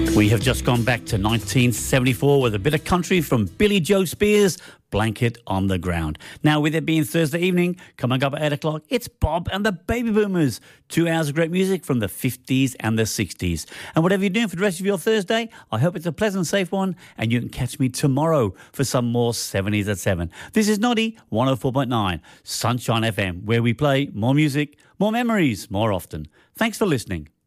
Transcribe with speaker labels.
Speaker 1: We have just gone back to 1974 with a bit of country from Billy Joe Spears, Blanket on the Ground. Now, with it being Thursday evening, coming up at 8 o'clock, it's Bob and the Baby Boomers. 2 hours of great music from the 50s and the 60s. And whatever you're doing for the rest of your Thursday, I hope it's a pleasant, safe one, and you can catch me tomorrow for some more 70s at 7. This is Noddy, 104.9, Sunshine FM, where we play more music, more memories, more often. Thanks for listening.